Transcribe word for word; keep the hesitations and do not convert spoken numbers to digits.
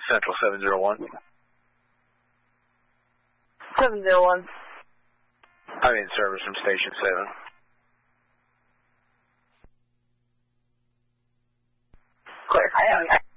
Central seven zero one. seven zero one. I'm in service from Station seven. Clear.